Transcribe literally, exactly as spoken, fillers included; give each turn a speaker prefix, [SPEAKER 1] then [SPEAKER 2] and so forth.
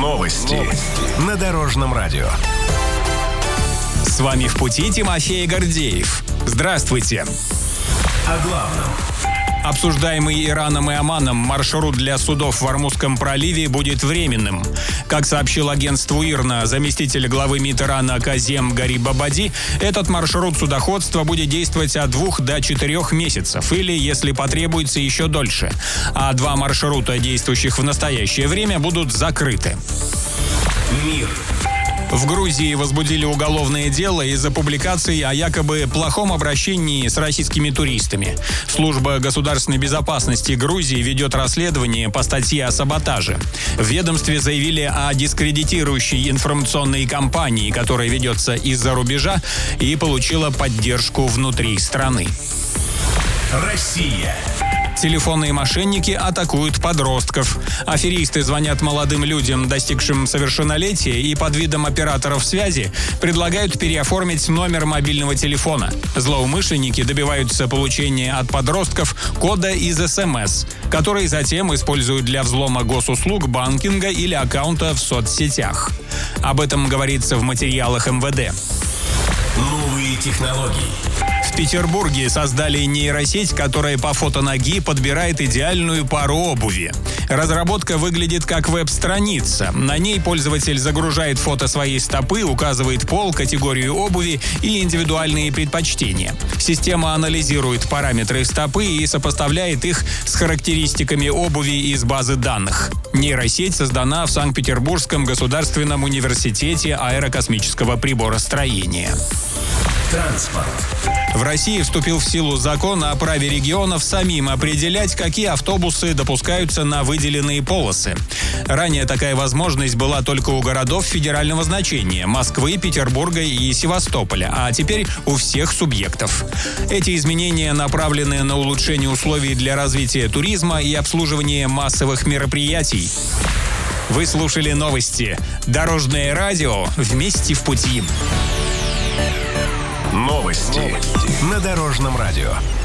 [SPEAKER 1] Новости на Дорожном радио.
[SPEAKER 2] С вами в пути Тимофей Гордеев. Здравствуйте.
[SPEAKER 1] О главном.
[SPEAKER 2] Обсуждаемый Ираном и Оманом маршрут для судов в Ормузском проливе будет временным. Как сообщил агентству ИРНА заместитель главы МИД Ирана Казем Гарибабади, этот маршрут судоходства будет действовать от двух до четырех месяцев или, если потребуется, еще дольше. А два маршрута, действующих в настоящее время, будут закрыты.
[SPEAKER 1] Мир.
[SPEAKER 2] В Грузии возбудили уголовное дело из-за публикаций о якобы плохом обращении с российскими туристами. Служба государственной безопасности Грузии ведет расследование по статье о саботаже. В ведомстве заявили о дискредитирующей информационной кампании, которая ведется из-за рубежа и получила поддержку внутри страны.
[SPEAKER 1] Россия.
[SPEAKER 2] Телефонные мошенники атакуют подростков. Аферисты звонят молодым людям, достигшим совершеннолетия, и под видом операторов связи предлагают переоформить номер мобильного телефона. Злоумышленники добиваются получения от подростков кода из эс эм эс, который затем используют для взлома госуслуг, банкинга или аккаунта в соцсетях. Об этом говорится в материалах эм вэ дэ.
[SPEAKER 1] Новые технологии.
[SPEAKER 2] В Петербурге создали нейросеть, которая по фото ноги подбирает идеальную пару обуви. Разработка выглядит как веб-страница. На ней пользователь загружает фото своей стопы, указывает пол, категорию обуви и индивидуальные предпочтения. Система анализирует параметры стопы и сопоставляет их с характеристиками обуви из базы данных. Нейросеть создана в Санкт-Петербургском государственном университете аэрокосмического приборостроения.
[SPEAKER 1] Транспорт.
[SPEAKER 2] В России вступил в силу закон о праве регионов самим определять, какие автобусы допускаются на выделенные полосы. Ранее такая возможность была только у городов федерального значения – Москвы, Петербурга и Севастополя, а теперь у всех субъектов. Эти изменения направлены на улучшение условий для развития туризма и обслуживания массовых мероприятий. Вы слушали новости. Дорожное радио. Вместе в пути.
[SPEAKER 1] Новости на Дорожном радио.